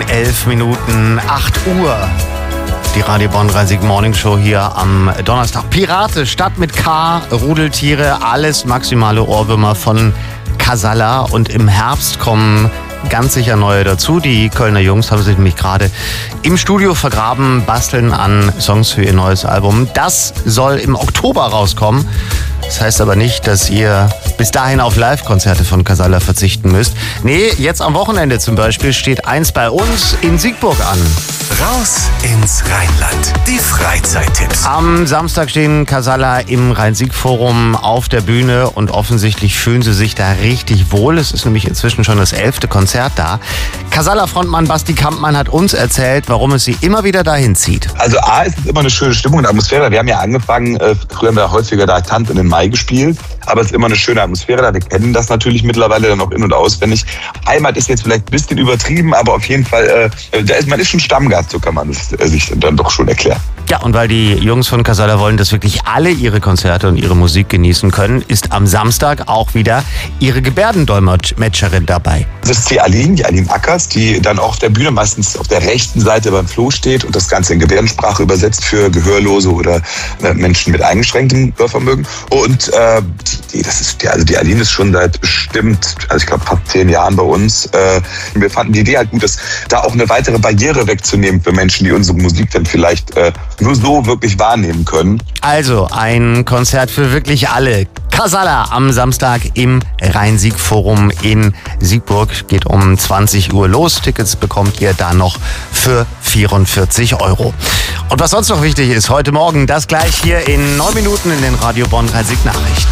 11 Minuten 8 Uhr. Die Radio Bonn 30 Morning Show hier am Donnerstag. Pirate, Stadt mit K, Rudeltiere, alles maximale Ohrwürmer von Casalla. Und im Herbst kommen ganz sicher neue dazu. Die Kölner Jungs haben sich nämlich gerade im Studio vergraben, basteln an Songs für ihr neues Album. Das soll im Oktober rauskommen. Das heißt aber nicht, dass ihr bis dahin auf Live-Konzerte von Casalla verzichten müsst. Nee, jetzt am Wochenende zum Beispiel steht eins bei uns in Siegburg an. Raus ins Rheinland. Die Freizeittipps. Am Samstag stehen Casalla im Rhein-Sieg-Forum auf der Bühne und offensichtlich fühlen sie sich da richtig wohl. Es ist nämlich inzwischen schon das 11. Konzert da. Casalla-Frontmann Basti Kampmann hat uns erzählt, warum es sie immer wieder dahin zieht. Also A, ist es immer eine schöne Stimmung und Atmosphäre. Wir haben ja angefangen, früher haben wir häufiger da Tanz in den Mai gespielt, aber es ist immer eine schöne Atmosphäre da. Wir kennen das natürlich mittlerweile dann auch in- und auswendig. Heimat ist jetzt vielleicht ein bisschen übertrieben, aber auf jeden Fall, man ist schon Stammgast, so kann man es sich dann doch schon erklären. Ja, und weil die Jungs von Casalla wollen, dass wirklich alle ihre Konzerte und ihre Musik genießen können, ist am Samstag auch wieder ihre Gebärdendolmetscherin dabei. Das ist die Aline Ackers, die dann auch auf der Bühne meistens auf der rechten Seite beim Flo steht und das Ganze in Gebärdensprache übersetzt für Gehörlose oder Menschen mit eingeschränktem Hörvermögen. Und die Aline ist schon seit bestimmt, ich glaube fast 10 Jahren bei uns. Wir fanden die Idee halt gut, dass da auch eine weitere Barriere wegzunehmen für Menschen, die unsere Musik dann vielleicht nur so wirklich wahrnehmen können. Also ein Konzert für wirklich alle. Casalla am Samstag im Rhein-Sieg-Forum in Siegburg. Geht um 20 Uhr los. Tickets bekommt ihr da noch für 44 €. Und was sonst noch wichtig ist, heute Morgen das gleich hier in 9 Minuten in den Radio Bonn 30 Nachrichten.